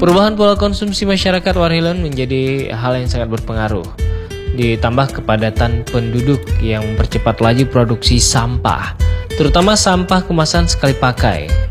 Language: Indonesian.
Perubahan pola konsumsi masyarakat Warhilun menjadi hal yang sangat berpengaruh. Ditambah kepadatan penduduk yang mempercepat laju produksi sampah, terutama sampah kemasan sekali pakai.